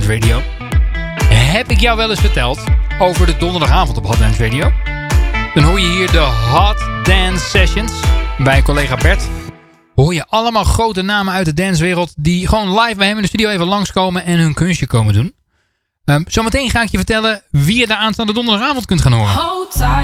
Dance Radio. Heb ik jou wel eens verteld over de donderdagavond op Hot Dance Radio? Dan hoor je hier de Hot Dance Sessions bij collega Bert. Hoor je allemaal grote namen uit de dancewereld die gewoon live bij hem in de studio even langskomen en hun kunstje komen doen. Zometeen ga ik je vertellen wie je de aanstaande donderdagavond kunt gaan horen.